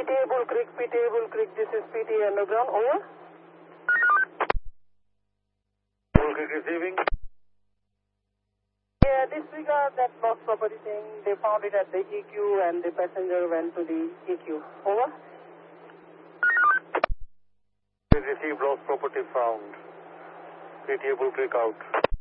PTA Bull Creek, this is PTA Underground, over. Bull Creek receiving. Yeah, disregard that lost property thing. They found it at the EQ and the passenger went to the EQ, over. We received lost property found. PTA Bull Creek out.